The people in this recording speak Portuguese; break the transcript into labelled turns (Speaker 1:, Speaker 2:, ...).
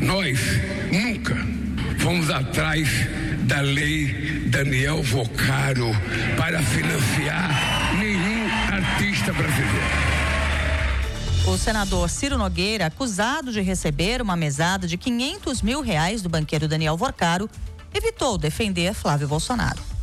Speaker 1: Nós nunca fomos atrás da lei Daniel Vocaro para financiar nenhum artista brasileiro.
Speaker 2: O senador Ciro Nogueira, acusado de receber uma mesada de R$500 mil do banqueiro Daniel Vocaro, evitou defender Flávio Bolsonaro.